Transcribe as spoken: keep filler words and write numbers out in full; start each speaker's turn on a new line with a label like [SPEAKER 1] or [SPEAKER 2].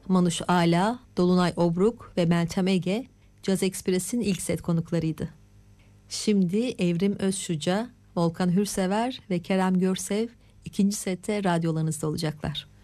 [SPEAKER 1] Manuş Ala, Dolunay Obruk ve Meltem Ege Caz Express'in ilk set konuklarıydı. Şimdi Evrim Özşuca, Volkan Hürsever ve Kerem Görsev ikinci sette radyolarınızda olacaklar.